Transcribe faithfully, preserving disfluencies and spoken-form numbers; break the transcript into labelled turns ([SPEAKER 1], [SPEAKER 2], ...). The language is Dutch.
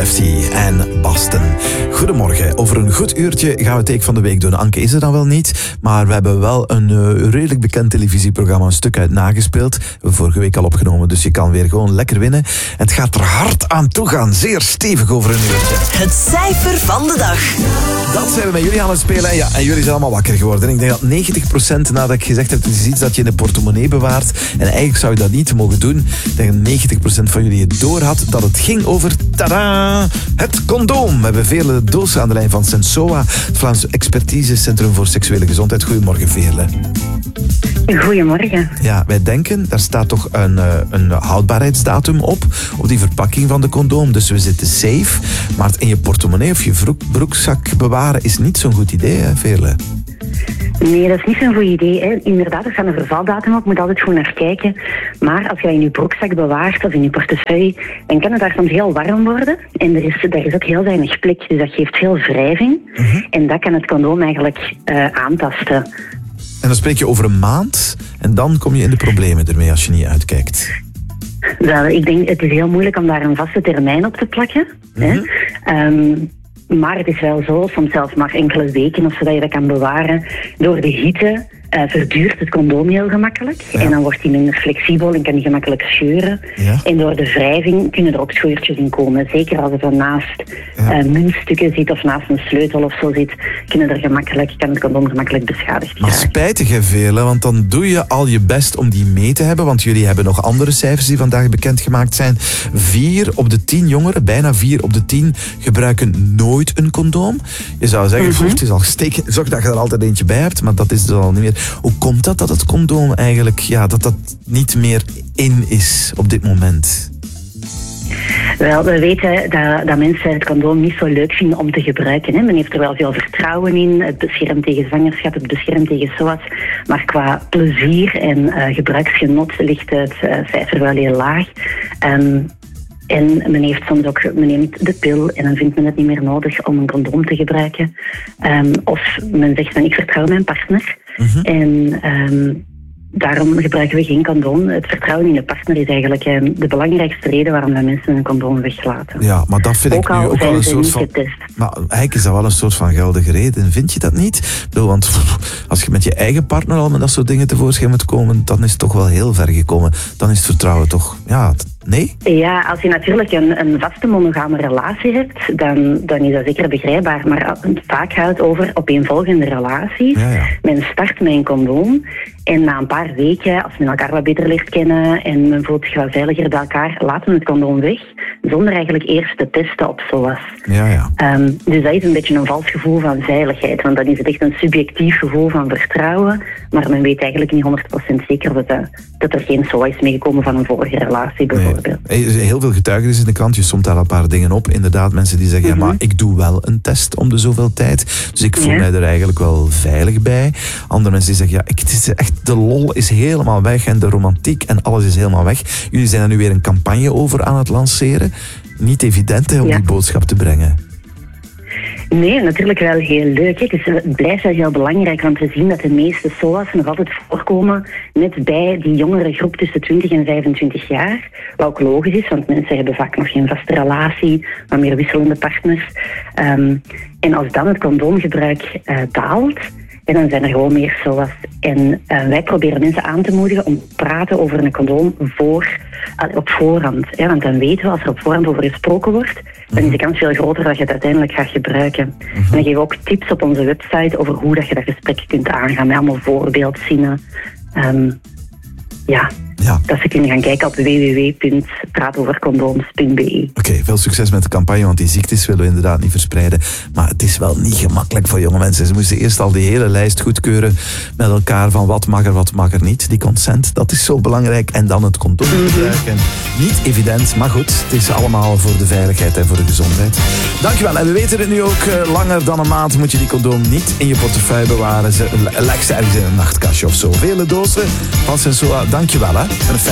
[SPEAKER 1] Lefty en Boston. Goedemorgen. Over een goed uurtje gaan we Take van de Week doen. Anke is er dan wel niet, maar we hebben wel een uh, redelijk bekend televisieprogramma een stuk uit nagespeeld. We hebben vorige week al opgenomen, dus je kan weer gewoon lekker winnen. Het gaat er hard aan toe gaan. Zeer stevig over een uurtje.
[SPEAKER 2] Het cijfer van de dag.
[SPEAKER 1] Dat zijn we met jullie aan het spelen. En ja, en jullie zijn allemaal wakker geworden. Ik denk dat negentig procent nadat ik gezegd heb, het is iets dat je in de portemonnee bewaart. En eigenlijk zou je dat niet mogen doen. Ik denk dat negentig procent van jullie het door had dat het ging over, tada, het condoom. We hebben Veerle Doos aan de lijn van Sensoa, het Vlaams Expertisecentrum voor Seksuele Gezondheid. Goedemorgen, Veerle.
[SPEAKER 3] Goedemorgen.
[SPEAKER 1] Ja, wij denken, daar staat toch een, een houdbaarheidsdatum op, op die verpakking van de condoom. Dus we zitten safe. Maar het in je portemonnee of je broekzak bewaren is niet zo'n goed idee, hè, Veerle?
[SPEAKER 3] Nee, dat is niet zo'n goed idee. Hè. Inderdaad, er staat een vervaldatum op, moet altijd goed naar kijken. Maar als je dat in je broekzak bewaart of in je portefeuille, dan kan het daar soms heel warm worden. En er is, daar is ook heel weinig plek, dus dat geeft veel wrijving. Uh-huh. En dat kan het condoom eigenlijk uh, aantasten.
[SPEAKER 1] En dan spreek je over een maand en dan kom je in de problemen ermee als je niet uitkijkt.
[SPEAKER 3] Wel, ik denk, het is heel moeilijk om daar een vaste termijn op te plakken. Uh-huh. Hè. Um, Maar het is wel zo, soms zelfs maar enkele weken of zodat je dat kan bewaren. Door de hitte uh, verduurt het condoom heel gemakkelijk. Ja. En dan wordt die minder flexibel en kan die gemakkelijk scheuren. Ja. En door de wrijving kunnen er ook scheurtjes in komen. Zeker als het er naast ja. uh, muntstukken zit of naast een sleutel of zo zit, kunnen er gemakkelijk, kan het condoom gemakkelijk beschadigd
[SPEAKER 1] maar
[SPEAKER 3] raken.
[SPEAKER 1] Spijtig, hè, Veerle, want dan doe je al je best om die mee te hebben. Want jullie hebben nog andere cijfers die vandaag bekendgemaakt zijn. Vier op de tien jongeren, bijna vier op de tien, gebruiken nooit een condoom. Je zou zeggen, mm-hmm. het is al steken, zorg dat je er altijd eentje bij hebt, maar dat is er al niet meer. Hoe komt dat dat het condoom eigenlijk, ja, dat dat niet meer in is op dit moment?
[SPEAKER 3] Wel, we weten dat, dat mensen het condoom niet zo leuk vinden om te gebruiken. Hè. Men heeft er wel veel vertrouwen in. Het beschermt tegen zwangerschap, het beschermt tegen S O A S. Maar qua plezier en uh, gebruiksgenot ligt het uh, cijfer wel heel laag. Um, En men heeft soms ook, men neemt de pil en dan vindt men het niet meer nodig om een condoom te gebruiken. Um, of men zegt van ik vertrouw mijn partner. Uh-huh. En um, daarom gebruiken we geen condoom. Het vertrouwen in de partner is eigenlijk um, de belangrijkste reden waarom we mensen een condoom weglaten.
[SPEAKER 1] Ja, maar dat vind ik
[SPEAKER 3] ook
[SPEAKER 1] nu ook wel een soort van...
[SPEAKER 3] Getest.
[SPEAKER 1] Maar eigenlijk is dat wel een soort van geldige reden. Vind je dat niet? Ik bedoel, want pff, als je met je eigen partner al met dat soort dingen tevoorschijn moet komen, dan is het toch wel heel ver gekomen. Dan is het vertrouwen toch... Ja, nee?
[SPEAKER 3] Ja, als je natuurlijk een, een vaste monogame relatie hebt, dan, dan is dat zeker begrijpbaar. Maar vaak gaat het over opeenvolgende relaties. Ja, ja. Men start met een condoom en na een paar weken, als men elkaar wat beter leert kennen en men voelt zich wat veiliger bij elkaar, laten we het condoom weg, zonder eigenlijk eerst te testen op S O A S.
[SPEAKER 1] Ja, ja.
[SPEAKER 3] Um, dus dat is een beetje een vals gevoel van veiligheid, want dan is het echt een subjectief gevoel van vertrouwen, maar men weet eigenlijk niet honderd procent zeker dat, de, dat er geen S O A is meegekomen van een vorige relatie bijvoorbeeld.
[SPEAKER 1] Nee. Heel veel getuigenis in de krant, je somt daar een paar dingen op. Inderdaad, mensen die zeggen, mm-hmm. ja, maar ik doe wel een test om de zoveel tijd, dus ik voel ja. mij er eigenlijk wel veilig bij. Andere mensen die zeggen, ja, ik, het is echt, de lol is helemaal weg en de romantiek en alles is helemaal weg. Jullie zijn er nu weer een campagne over aan het lanceren. Niet evident hè, om ja. die boodschap te brengen.
[SPEAKER 3] Nee, natuurlijk wel heel leuk. Hè. Dus het blijft wel heel belangrijk, want we zien dat de meeste S O A's nog altijd voorkomen net bij die jongere groep tussen twintig en vijfentwintig jaar. Wat ook logisch is, want mensen hebben vaak nog geen vaste relatie, maar meer wisselende partners. Um, en als dan het condoomgebruik uh, daalt, en dan zijn er gewoon meer S O A's. En uh, wij proberen mensen aan te moedigen om te praten over een condoom voor, uh, op voorhand. Ja, want dan weten we, als er op voorhand over gesproken wordt, dan is de kans veel groter dat je het uiteindelijk gaat gebruiken. Uh-huh. En dan geven we ook tips op onze website over hoe dat je dat gesprek kunt aangaan. Met allemaal voorbeeldzinnen. Um, ja. Ja. Dat ze kunnen gaan kijken op w w w punt praatovercondooms punt b e.
[SPEAKER 1] Oké, okay, veel succes met de campagne, want die ziektes willen we inderdaad niet verspreiden. Maar het is wel niet gemakkelijk voor jonge mensen. Ze moesten eerst al die hele lijst goedkeuren met elkaar van wat mag er, wat mag er niet. Die consent, dat is zo belangrijk. En dan het condoom gebruiken. Mm-hmm. Niet evident, maar goed, het is allemaal voor de veiligheid en voor de gezondheid. Dankjewel. En we weten het nu ook, uh, langer dan een maand moet je die condoom niet in je portefeuille bewaren. Ze, leg ze ergens in een nachtkastje of zo. Vele dozen van Sensoa, dankjewel hè.